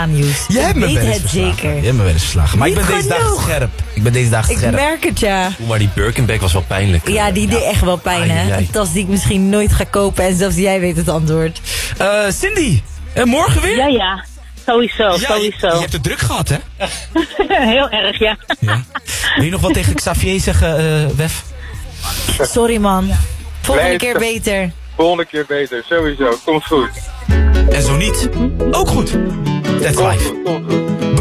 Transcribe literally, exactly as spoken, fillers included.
Nieuws. Jij hebt me weet wel eens het verslagen. zeker. Je hebt me wel eens verslagen. Maar ik Niet ben deze dag genoeg. scherp. Ik ben deze dag Ik scherp. merk het, ja. Oeh, maar die Birkenbeck was wel pijnlijk. Ja, die deed echt wel pijn, Ai, ai, hè. ai. Een tas die ik misschien nooit ga kopen en zelfs jij weet het antwoord. Eh, Cindy, eh, morgen weer? Ja, ja. Sowieso, Ja, je, sowieso. je hebt het druk gehad, hè? Heel erg, ja. Ja. Wil je nog wat tegen Xavier zeggen, eh Wef? Sorry, man. Volgende Nee, keer het- beter. Volgende keer beter, sowieso. Komt goed. En zo niet, ook goed. That's Komt life. goed, komt goed.